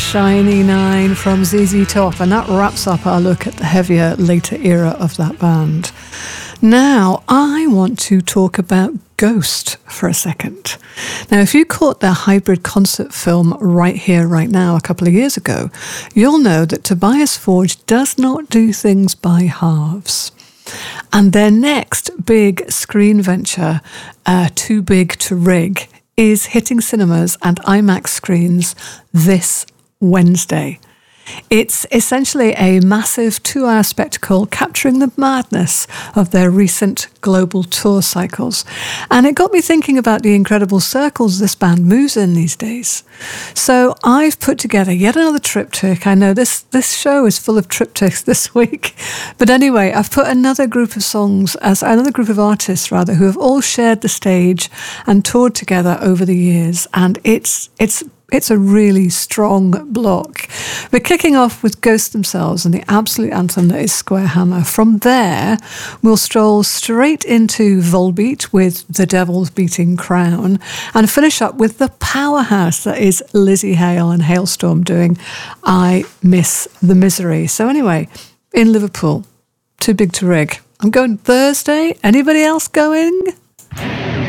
Shiny Nine from ZZ Top, and that wraps up our look at the heavier, later era of that band. Now, I want to talk about Ghost for a second. Now, if you caught their hybrid concert film Right Here, Right Now a couple of years ago, you'll know that Tobias Forge does not do things by halves. And their next big screen venture, Too Big to Rig, is hitting cinemas and IMAX screens this Wednesday. It's essentially a massive 2-hour spectacle capturing the madness of their recent global tour cycles. And it got me thinking about the incredible circles this band moves in these days. So I've put together yet another triptych. I know this show is full of triptychs this week. But anyway, I've put another group of artists who have all shared the stage and toured together over the years. And it's a really strong block. We're kicking off with Ghost themselves and the absolute anthem that is Square Hammer. From there, we'll stroll straight into Volbeat with The Devil's Beating Crown and finish up with the powerhouse that is Lizzie Hale and Hailstorm doing I Miss the Misery. So anyway, in Liverpool, Too Big to Rig. I'm going Thursday. Anybody else going?